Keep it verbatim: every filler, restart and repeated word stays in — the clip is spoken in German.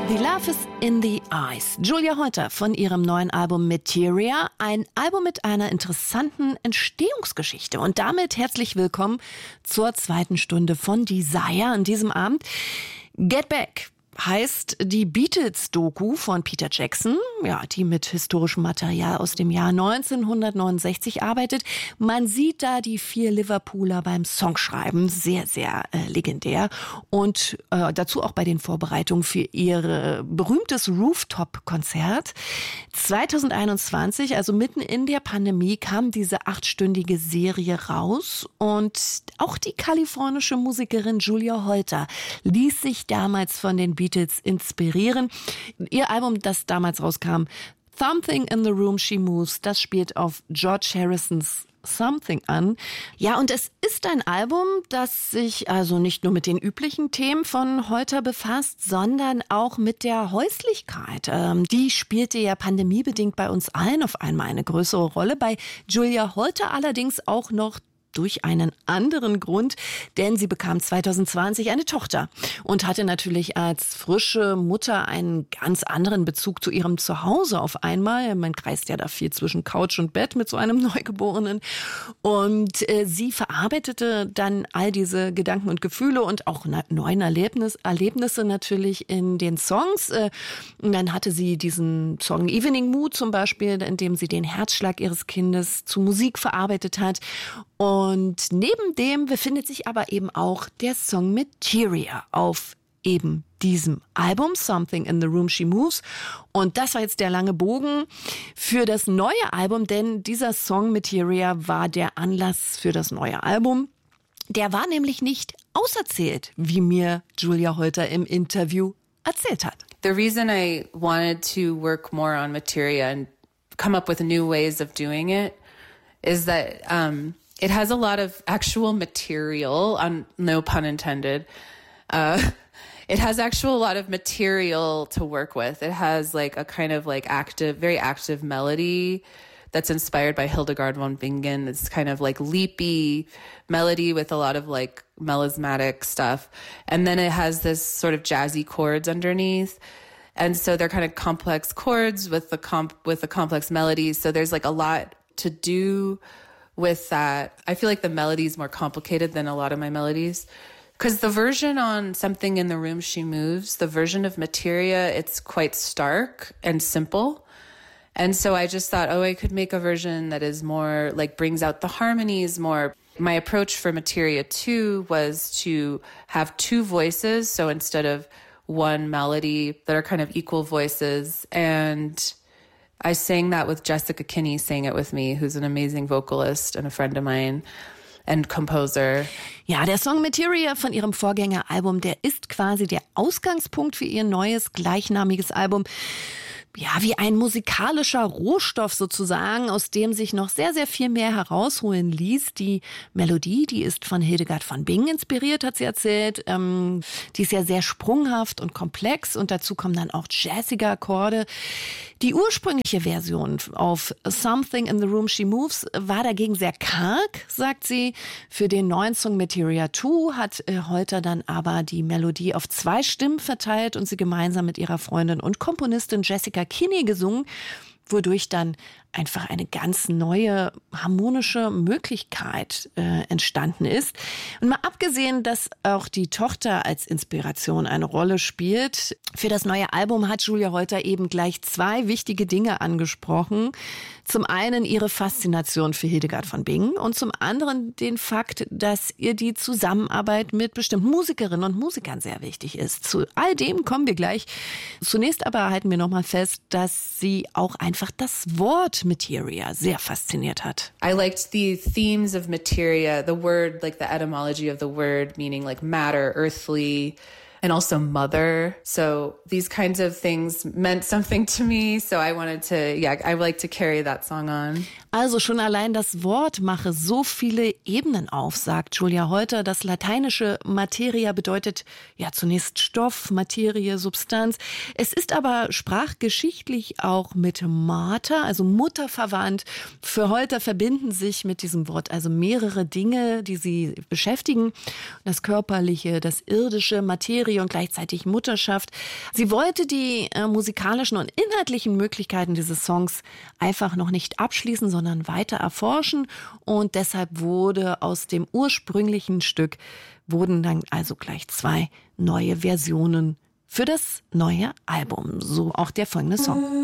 The Love is in the Eyes. Julia Holter von ihrem neuen Album Materia. Ein Album mit einer interessanten Entstehungsgeschichte. Und damit herzlich willkommen zur zweiten Stunde von Desire an diesem Abend. Get Back heißt die Beatles-Doku von Peter Jackson, ja, die mit historischem Material aus dem Jahr neunzehnhundertneunundsechzig arbeitet. Man sieht da die vier Liverpooler beim Songschreiben, sehr, sehr äh, legendär. Und äh, dazu auch bei den Vorbereitungen für ihr berühmtes Rooftop-Konzert. zweitausendeinundzwanzig, also mitten in der Pandemie, kam diese achtstündige Serie raus. Und auch die kalifornische Musikerin Julia Holter ließ sich damals von den Beatles Beatles inspirieren. Ihr Album, das damals rauskam, Something in the Room She Moves, das spielt auf George Harrisons Something an. Ja, und es ist ein Album, das sich also nicht nur mit den üblichen Themen von Holter befasst, sondern auch mit der Häuslichkeit. Ähm, die spielte ja pandemiebedingt bei uns allen auf einmal eine größere Rolle. Bei Julia Holter allerdings auch noch durch einen anderen Grund, denn sie bekam zweitausendzwanzig eine Tochter und hatte natürlich als frische Mutter einen ganz anderen Bezug zu ihrem Zuhause auf einmal. Man kreist ja da viel zwischen Couch und Bett mit so einem Neugeborenen. Und äh, sie verarbeitete dann all diese Gedanken und Gefühle und auch neuen Erlebnis, Erlebnisse natürlich in den Songs. Äh, und dann hatte sie diesen Song Evening Mood zum Beispiel, in dem sie den Herzschlag ihres Kindes zu Musik verarbeitet hat. Und neben dem befindet sich aber eben auch der Song Materia auf eben diesem Album, Something in the Room She Moves. Und das war jetzt der lange Bogen für das neue Album, denn dieser Song Materia war der Anlass für das neue Album. Der war nämlich nicht auserzählt, wie mir Julia Holter im Interview erzählt hat. The reason I wanted to work more on Materia and come up with new ways of doing it is that um it has a lot of actual material, on no pun intended. Uh, it has actual a lot of material to work with. It has like a kind of like active, very active melody that's inspired by Hildegard von Bingen. It's kind of like leapy melody with a lot of like melismatic stuff. And then it has this sort of jazzy chords underneath. And so they're kind of complex chords with the comp with the complex melodies. So there's like a lot to do with that. I feel like the melody is more complicated than a lot of my melodies. Because the version on Something in the Room She Moves, the version of Materia, it's quite stark and simple. And so I just thought, oh, I could make a version that is more, like, brings out the harmonies more. My approach for Materia two was to have two voices. So instead of one melody, that are kind of equal voices. And I sang that with Jessica Kinney, sang it with me, who's an amazing vocalist and a friend of mine and composer. Ja, der Song Materia von ihrem Vorgängeralbum, der ist quasi der Ausgangspunkt für ihr neues gleichnamiges Album. Ja, wie ein musikalischer Rohstoff sozusagen, aus dem sich noch sehr, sehr viel mehr herausholen ließ. Die Melodie, die ist von Hildegard von Bingen inspiriert, hat sie erzählt. Ähm, die ist ja sehr sprunghaft und komplex und dazu kommen dann auch jazzige Akkorde. Die ursprüngliche Version auf Something in the Room She Moves war dagegen sehr karg, sagt sie. Für den neuen Song Materia zwei hat äh, Holter dann aber die Melodie auf zwei Stimmen verteilt und sie gemeinsam mit ihrer Freundin und Komponistin Jessica Kinney gesungen, wodurch dann einfach eine ganz neue harmonische Möglichkeit äh, entstanden ist. Und mal abgesehen, dass auch die Tochter als Inspiration eine Rolle spielt, für das neue Album hat Julia Holter eben gleich zwei wichtige Dinge angesprochen. Zum einen ihre Faszination für Hildegard von Bingen und zum anderen den Fakt, dass ihr die Zusammenarbeit mit bestimmten Musikerinnen und Musikern sehr wichtig ist. Zu all dem kommen wir gleich. Zunächst aber halten wir nochmal fest, dass sie auch einfach das Wort Materia sehr fasziniert hat. I liked the themes of materia, the word, like the etymology of the word, meaning like matter, earthly, and also mother. So these kinds of things meant something to me. So I wanted to, yeah, I would like to carry that song on. Also schon allein das Wort mache so viele Ebenen auf, sagt Julia Holter. Das lateinische Materia bedeutet ja zunächst Stoff, Materie, Substanz. Es ist aber sprachgeschichtlich auch mit Mater, also Mutter verwandt. Für Holter verbinden sich mit diesem Wort also mehrere Dinge, die sie beschäftigen. Das Körperliche, das Irdische, Materie Familie und gleichzeitig Mutterschaft. Sie wollte die äh, musikalischen und inhaltlichen Möglichkeiten dieses Songs einfach noch nicht abschließen, sondern weiter erforschen. Und deshalb wurde aus dem ursprünglichen Stück, wurden dann also gleich zwei neue Versionen für das neue Album. So auch der folgende Song.